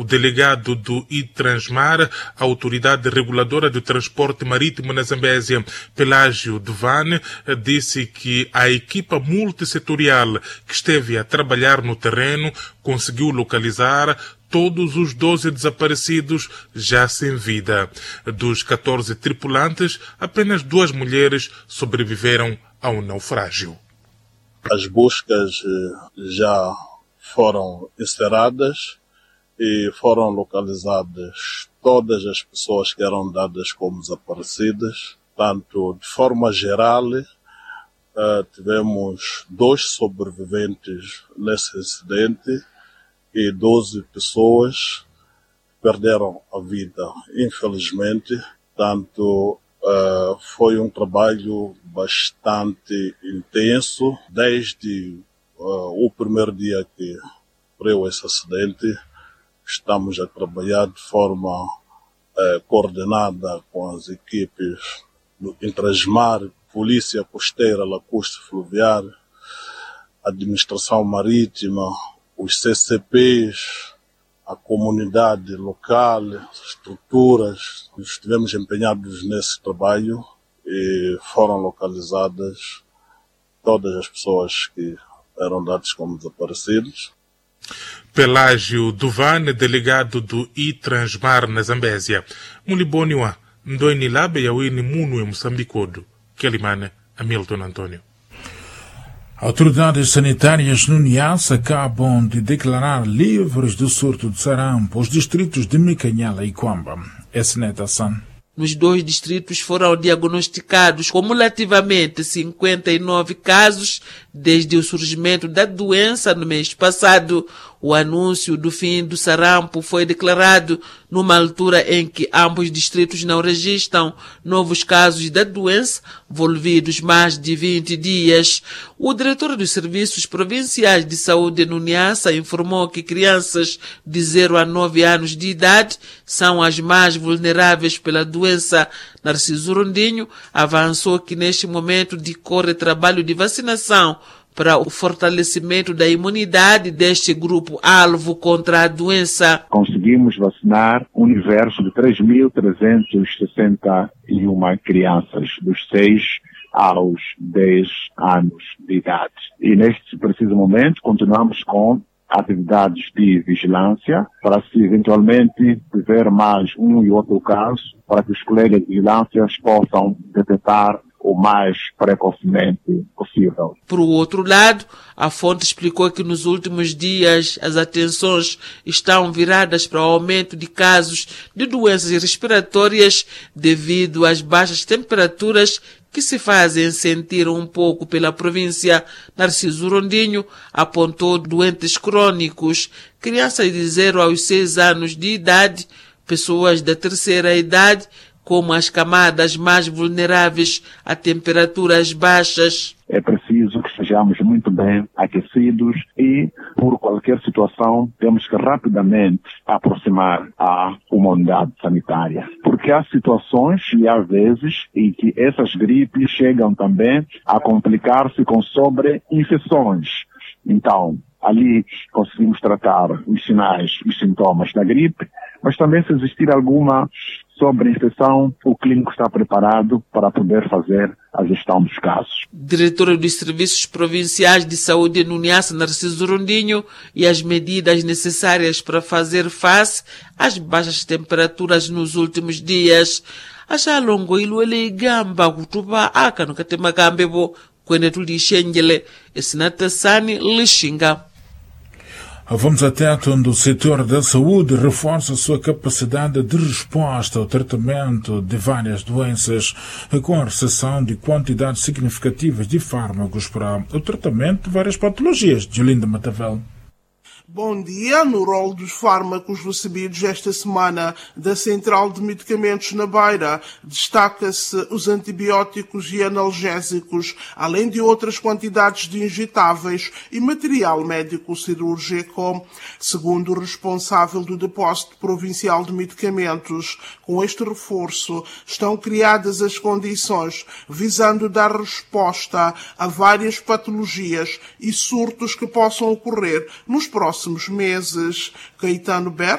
O delegado do Itransmar, a autoridade reguladora do transporte marítimo na Zambésia, Pelágio Devane, disse que a equipa multissetorial que esteve a trabalhar no terreno conseguiu localizar todos os 12 desaparecidos já sem vida. Dos 14 tripulantes, apenas 2 mulheres sobreviveram ao naufrágio. As buscas já foram encerradas e foram localizadas todas as pessoas que eram dadas como desaparecidas. Tanto de forma geral, tivemos 2 sobreviventes nesse incidente e 12 pessoas perderam a vida, infelizmente. Tanto foi um trabalho bastante intenso, desde o primeiro dia que ocorreu esse acidente. Estamos a trabalhar de forma coordenada com as equipes do Intrasmar, Polícia Costeira, Lacustre Fluviária, Administração Marítima, os CCPs, a comunidade local, estruturas. Estivemos empenhados nesse trabalho e foram localizadas todas as pessoas que eram dadas como desaparecidos. Pelágio Devane, delegado do Itransmar na Zambésia. Muliboniwa, Ndoini Labe Yawini Munu em Moçambique, Kelimane, Hamilton Antônio. Autoridades sanitárias no Niassa acabam de declarar livres do surto de sarampo os distritos de Micanhela e Quamba. Esneta-san. Nos 2 distritos foram diagnosticados cumulativamente 59 casos desde o surgimento da doença no mês passado. O anúncio do fim do sarampo foi declarado numa altura em que ambos distritos não registram novos casos da doença, envolvidos mais de 20 dias. O diretor dos Serviços Provinciais de Saúde no Niassa informou que crianças de 0 a 9 anos de idade são as mais vulneráveis pela doença. Narciso Rondinho avançou que neste momento decorre trabalho de vacinação para o fortalecimento da imunidade deste grupo-alvo contra a doença. Conseguimos vacinar um universo de 3.361 crianças dos 6 aos 10 anos de idade. E neste preciso momento continuamos com atividades de vigilância para se eventualmente tiver mais um e outro caso, para que os colegas de vigilância possam detectar o mais precocemente possível. Por outro lado, a fonte explicou que nos últimos dias as atenções estão viradas para o aumento de casos de doenças respiratórias devido às baixas temperaturas que se fazem sentir um pouco pela província. Narciso Rondinho apontou doentes crônicos, crianças de 0 aos 6 anos de idade, pessoas da terceira idade, como as camadas mais vulneráveis a temperaturas baixas. É preciso que sejamos muito bem aquecidos e, por qualquer situação, temos que rapidamente aproximar a unidade sanitária. Porque há situações, e há vezes, em que essas gripes chegam também a complicar-se com sobreinfecções. Então, ali conseguimos tratar os sinais, os sintomas da gripe, mas também se existir alguma sobreinfecção, o clínico está preparado para poder fazer a gestão dos casos. Diretor dos Serviços Provinciais de Saúde no Niassa, Narciso Rondinho, e as medidas necessárias para fazer face às baixas temperaturas nos últimos dias. Achalongo iluele gamba kutuba aka nukatema kambebo kwene tulishengele esinatasani lishinga. Vamos até onde o setor da saúde reforça a sua capacidade de resposta ao tratamento de várias doenças, com a recepção de quantidades significativas de fármacos para o tratamento de várias patologias. Jolinda Matavel. Bom dia. No rol dos fármacos recebidos esta semana da Central de Medicamentos na Beira, destaca-se os antibióticos e analgésicos, além de outras quantidades de injetáveis e material médico cirúrgico. Segundo o responsável do Depósito Provincial de Medicamentos, com este reforço estão criadas as condições visando dar resposta a várias patologias e surtos que possam ocorrer nos próximos meses. Caetano Ber,